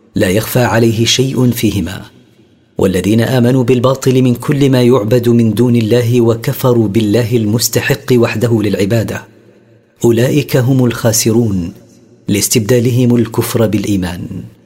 لا يخفى عليه شيء فيهما. والذين آمنوا بالباطل من كل ما يعبد من دون الله وكفروا بالله المستحق وحده للعبادة، أولئك هم الخاسرون لاستبدالهم الكفر بالإيمان.